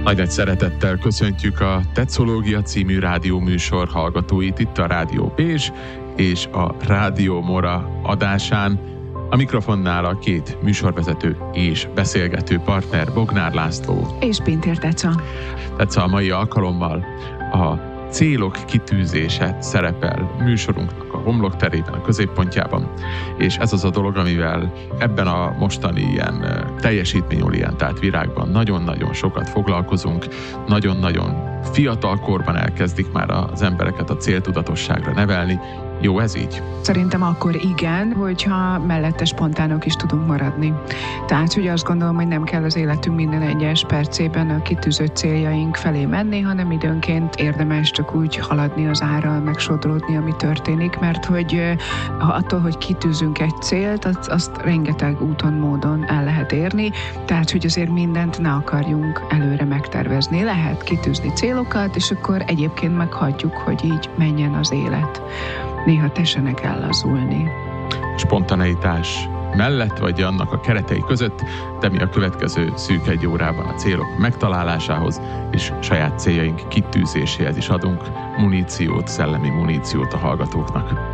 Nagy szeretettel köszöntjük a Tetszológia című rádióműsor hallgatóit itt a Rádió Pézs és a Rádió Mora adásán. A mikrofonnál a két műsorvezető és beszélgető partner, Bognár László és Pintér Teca. Teca, a mai alkalommal a célok kitűzése szerepel műsorunknak a homlokterében, a középpontjában, és ez az a dolog, amivel ebben a mostani ilyen teljesítményorientált világban nagyon-nagyon sokat foglalkozunk, nagyon-nagyon fiatal korban elkezdik már az embereket a céltudatosságra nevelni. Jó ez így? Szerintem akkor igen, hogyha mellette spontánok is tudunk maradni. Tehát, hogy azt gondolom, hogy nem kell az életünk minden egyes percében a kitűzött céljaink felé menni, hanem időnként érdemes csak úgy haladni az árral, megsodródni, ami történik, mert hogy attól, hogy kitűzünk egy célt, azt rengeteg úton, módon el lehet érni, tehát, hogy azért mindent ne akarjunk előre megtervezni. Lehet kitűzni célokat, és akkor egyébként meghagyjuk, hogy így menjen az élet. Néha tessenek ellazulni. Spontaneitás mellett, vagy annak a keretei között, de mi a következő szűk egy órában a célok megtalálásához és saját céljaink kitűzéséhez is adunk muníciót, szellemi muníciót a hallgatóknak.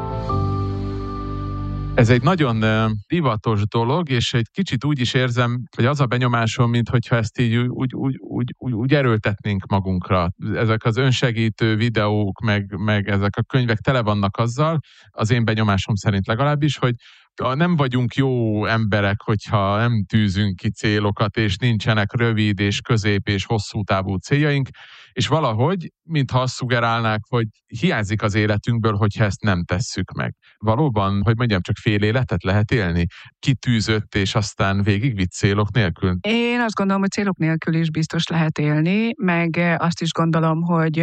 Ez egy nagyon divatos dolog, és egy kicsit úgy is érzem, hogy az a benyomásom, mintha ezt így úgy erőltetnénk magunkra. Ezek az önsegítő videók, meg ezek a könyvek tele vannak azzal, az én benyomásom szerint legalábbis, hogy nem vagyunk jó emberek, hogyha nem tűzünk ki célokat, és nincsenek rövid és közép és hosszú távú céljaink, és valahogy, mintha azt szugerálnák, hogy hiányzik az életünkből, hogyha ezt nem tesszük meg. Valóban, hogy mondjam, csak fél életet lehet élni? Kitűzött, és aztán végigvitt célok nélkül? Én azt gondolom, hogy célok nélkül is biztos lehet élni, meg azt is gondolom, hogy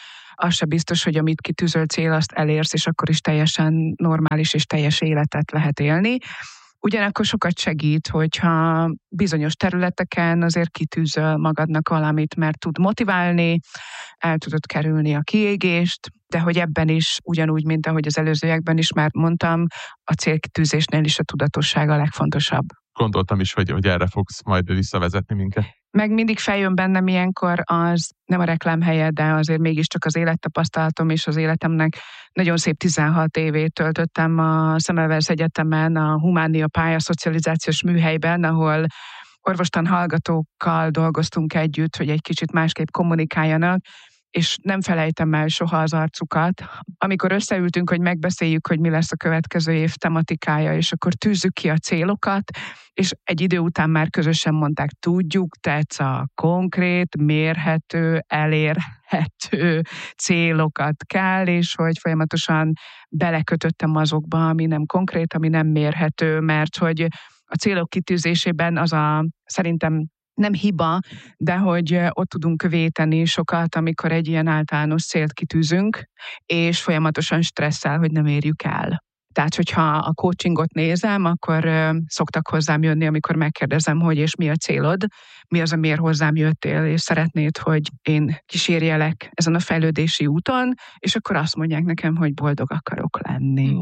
az se biztos, hogy amit kitűzöl cél, azt elérsz, és akkor is teljesen normális és teljes életet lehet élni. Ugyanakkor sokat segít, hogyha bizonyos területeken azért kitűzöl magadnak valamit, mert tud motiválni, el tudod kerülni a kiégést, de hogy ebben is, ugyanúgy, mint ahogy az előzőekben is már mondtam, a célkitűzésnél is a tudatosság a legfontosabb. Gondoltam is, hogy erre fogsz majd visszavezetni minket. Meg mindig feljön bennem ilyenkor az, nem a reklámhelye, de azért mégiscsak az élettapasztalatom és az életemnek nagyon szép 16 évét töltöttem a Semmelweis Egyetemen, a Humánia pályaszocializációs műhelyben, ahol orvostan hallgatókkal dolgoztunk együtt, hogy egy kicsit másképp kommunikáljanak, és nem felejtem el soha az arcukat. Amikor összeültünk, hogy megbeszéljük, hogy mi lesz a következő év tematikája, és akkor tűzzük ki a célokat, és egy idő után már közösen mondták, tudjuk, tetsz a konkrét, mérhető, elérhető célokat kell, és hogy folyamatosan belekötöttem azokba, ami nem konkrét, ami nem mérhető, mert hogy a célok kitűzésében az szerintem nem hiba, de hogy ott tudunk véteni sokat, amikor egy ilyen általános célt kitűzünk, és folyamatosan stresszel, hogy nem érjük el. Tehát, hogyha a coachingot nézem, akkor szoktak hozzám jönni, amikor megkérdezem, hogy és mi a célod, mi az, amiért hozzám jöttél, és szeretnéd, hogy én kísérjelek ezen a fejlődési úton, és akkor azt mondják nekem, hogy boldog akarok lenni.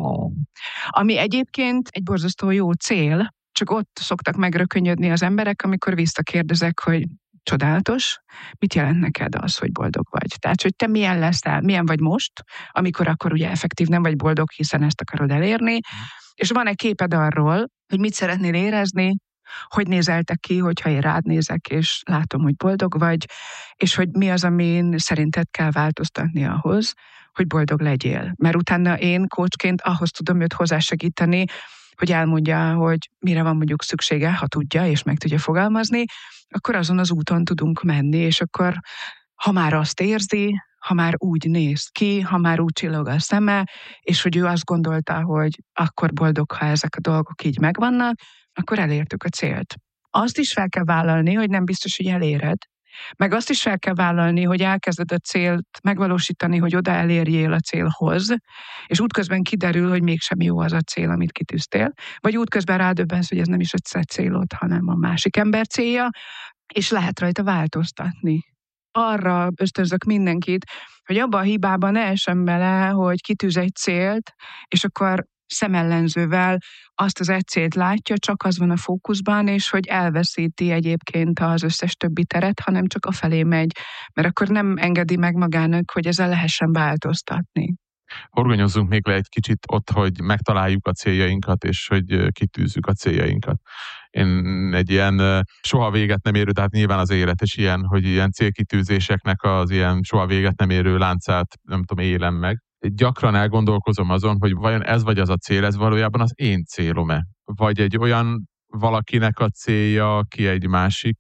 Ami egyébként egy borzasztó jó cél, csak ott szoktak megrökönyödni az emberek, amikor visszakérdezek, hogy csodálatos, mit jelent neked az, hogy boldog vagy? Tehát, hogy te milyen leszel, milyen vagy most, amikor akkor ugye effektív nem vagy boldog, hiszen ezt akarod elérni, és van-e képed arról, hogy mit szeretnél érezni, hogy nézel te ki, hogyha én rád nézek, és látom, hogy boldog vagy, és hogy mi az, amin szerinted kell változtatni ahhoz, hogy boldog legyél. Mert utána én coachként ahhoz tudom őt hozzásegíteni, hogy elmondja, hogy mire van mondjuk szüksége, ha tudja, és meg tudja fogalmazni, akkor azon az úton tudunk menni, és akkor, ha már azt érzi, ha már úgy néz ki, ha már úgy csillog a szeme, és hogy ő azt gondolta, hogy akkor boldog, ha ezek a dolgok így megvannak, akkor elértük a célt. Azt is fel kell vállalni, hogy nem biztos, hogy eléred, meg azt is fel kell vállalni, hogy elkezded a célt megvalósítani, hogy oda elérjél a célhoz, és útközben kiderül, hogy mégsem jó az a cél, amit kitűztél, vagy útközben rádöbbensz, hogy ez nem is a te célod, hanem a másik ember célja, és lehet rajta változtatni. Arra ösztönzök mindenkit, hogy abba a hibába ne essen bele, hogy kitűz egy célt, és akkor szemellenzővel azt az egy célt látja, csak az van a fókuszban, és hogy elveszíti egyébként az összes többi teret, hanem csak afelé megy, mert akkor nem engedi meg magának, hogy ezzel lehessen változtatni. Horgonyozzunk még le egy kicsit ott, hogy megtaláljuk a céljainkat, és hogy kitűzzük a céljainkat. Én egy ilyen soha véget nem érő, tehát nyilván az élet is ilyen, hogy ilyen célkitűzéseknek az ilyen soha véget nem érő láncát, nem tudom, élem meg. Gyakran elgondolkozom azon, hogy vajon ez vagy az a cél, ez valójában az én célom-e? Vagy egy olyan valakinek a célja, aki egy másik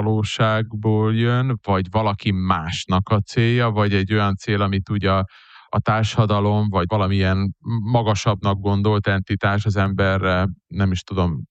valóságból jön, vagy valaki másnak a célja, vagy egy olyan cél, amit ugye a társadalom, vagy valamilyen magasabbnak gondolt entitás az emberre, nem is tudom,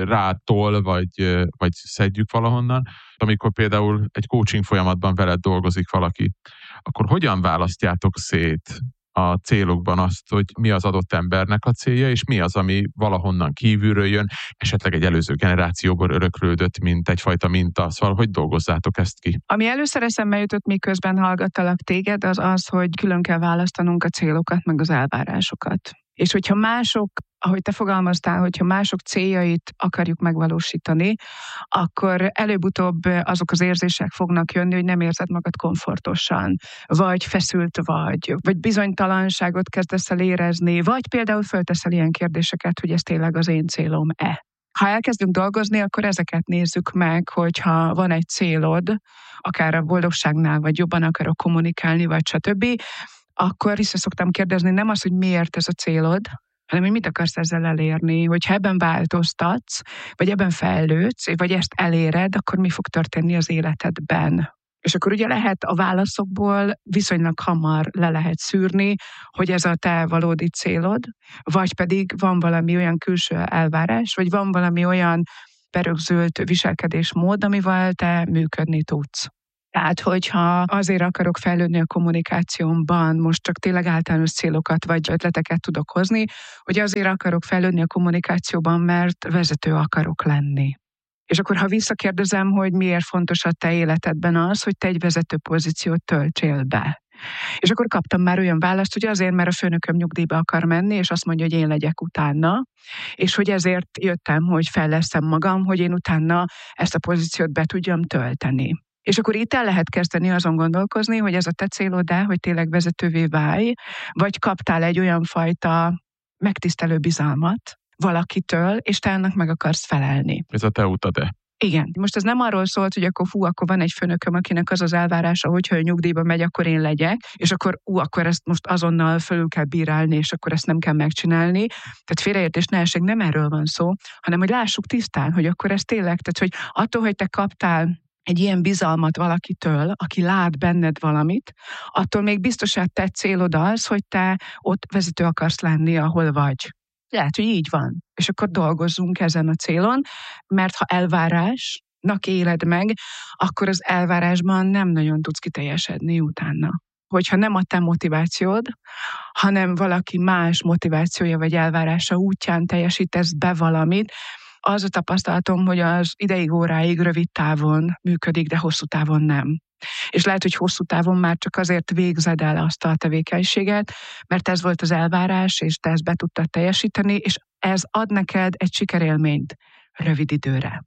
rátol, vagy szedjük valahonnan. Amikor például egy coaching folyamatban veled dolgozik valaki, akkor hogyan választjátok szét a célokban azt, hogy mi az adott embernek a célja, és mi az, ami valahonnan kívülről jön, esetleg egy előző generációból öröklődött, mint egyfajta minta. Szóval, hogy dolgozzátok ezt ki? Ami először eszembe jutott, miközben hallgattalak téged, az az, hogy külön kell választanunk a célokat, meg az elvárásokat. És hogyha mások, ahogy te fogalmaztál, hogyha mások céljait akarjuk megvalósítani, akkor előbb-utóbb azok az érzések fognak jönni, hogy nem érzed magad komfortosan, vagy feszült vagy bizonytalanságot kezdesz el érezni, vagy például fölteszel ilyen kérdéseket, hogy ez tényleg az én célom-e. Ha elkezdünk dolgozni, akkor ezeket nézzük meg, hogyha van egy célod, akár a boldogságnál, vagy jobban akarok kommunikálni, vagy stb., akkor vissza szoktam kérdezni nem az, hogy miért ez a célod, hanem hogy mit akarsz ezzel elérni, hogyha ebben változtatsz, vagy ebben fejlődsz, vagy ezt eléred, akkor mi fog történni az életedben. És akkor ugye lehet a válaszokból viszonylag hamar le lehet szűrni, hogy ez a te valódi célod, vagy pedig van valami olyan külső elvárás, vagy van valami olyan berögzült viselkedésmód, amivel te működni tudsz. Tehát, hogyha azért akarok fejlődni a kommunikációmban, most csak tényleg általános célokat vagy ötleteket tudok hozni, hogy azért akarok fejlődni a kommunikációban, mert vezető akarok lenni. És akkor, ha visszakérdezem, hogy miért fontos a te életedben az, hogy te egy vezető pozíciót töltsél be. És akkor kaptam már olyan választ, hogy azért, mert a főnököm nyugdíjba akar menni, és azt mondja, hogy én legyek utána, és hogy ezért jöttem, hogy fejlesztem magam, hogy én utána ezt a pozíciót be tudjam tölteni. És akkor itt el lehet kezdeni azon gondolkozni, hogy ez a te célod-e, hogy tényleg vezetővé válj, vagy kaptál egy olyan fajta megtisztelő bizalmat valakitől, és te ennek meg akarsz felelni. Ez a te utad-e? Igen. Most ez nem arról szólt, hogy akkor van egy főnököm, akinek az az elvárása, hogyha ő nyugdíjba megy, akkor én legyek, és akkor ezt most azonnal fölül kell bírálni, és akkor ezt nem kell megcsinálni. Tehát félreértés ne essék, nem erről van szó, hanem hogy lássuk tisztán, hogy akkor ez tényleg, tehát hogy attól, hogy te kaptál egy ilyen bizalmat valakitől, aki lát benned valamit, attól még biztosan te célod az, hogy te ott vezető akarsz lenni, ahol vagy. Lehet, hogy így van. És akkor dolgozzunk ezen a célon, mert ha elvárásnak éled meg, akkor az elvárásban nem nagyon tudsz kiteljesedni utána. Hogyha nem a te motivációd, hanem valaki más motivációja vagy elvárása útján teljesítesz be valamit, az a tapasztalatom, hogy az ideig, óráig, rövid távon működik, de hosszú távon nem. És lehet, hogy hosszú távon már csak azért végzed el azt a tevékenységet, mert ez volt az elvárás, és te ezt be tudtad teljesíteni, és ez ad neked egy sikerélményt rövid időre.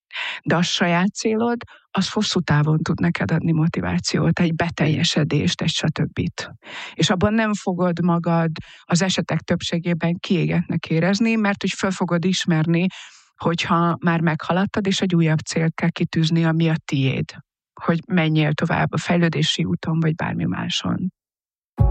De a saját célod, az hosszú távon tud neked adni motivációt, egy beteljesedést, egy stb. És abban nem fogod magad az esetek többségében kiégetnek érezni, mert hogy föl fogod ismerni, hogyha már meghaladtad, és egy újabb célt kell kitűzni, ami a tiéd. Hogy menjél tovább a fejlődési úton, vagy bármi máson.